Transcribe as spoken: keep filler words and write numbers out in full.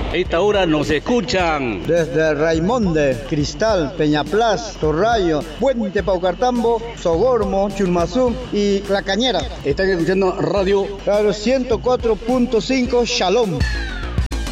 A esta hora nos escuchan desde Raimonde, Cristal, Peñaplas, Torrayo, Puente Paucartambo, Sogormo, Chulmazú y La Cañera. Están escuchando Radio Claro, ciento cuatro punto cinco Shalom.